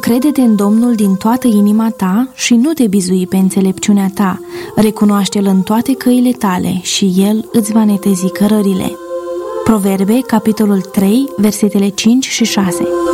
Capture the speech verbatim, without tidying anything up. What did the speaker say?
Încrede-te în Domnul din toată inima ta și nu te bizui pe înțelepciunea ta. Recunoaște-L în toate căile tale și El îți va netezi cărările. Proverbe, capitolul trei, versetele cinci și șase.